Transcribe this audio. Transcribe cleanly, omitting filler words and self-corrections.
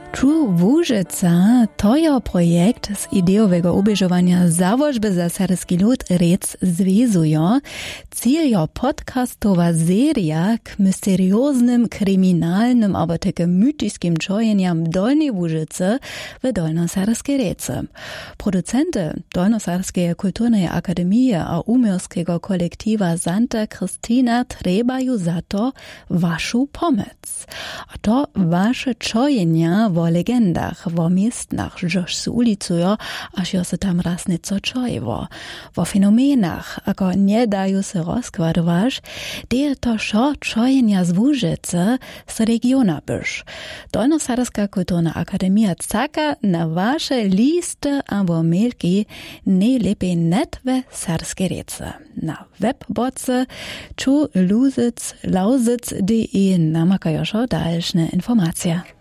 Łużyca to je projekt z ideowego ubieżowania założby za serbski lud rec związuje. Cíl je podcastowa seria k mysterioznym, kryminalnym, aber také mytiskim czojeniam Dolnej Łużycy w Dolnoserbskiej rece. Producenty Dolnoserbskiej Kulturnej Akademii a umiorskiego kolektywa Santa Krystyna trebają za to waszu pomoc. A to wasze czojenia o legendach, o miestnach, żeż se ulicują, aż jo se tam raz nieco czojewo. O fenomenach, ako nie dają se rozkładować, deje to šo czojenia z Łużycy z regiona byś. Dolnoserbska Kulturna Akademia czeka na wasze listy albo mailki najlepiej net we serbskiej rece. Na webboce czuluzyc.de namakają šo dalsze informacje.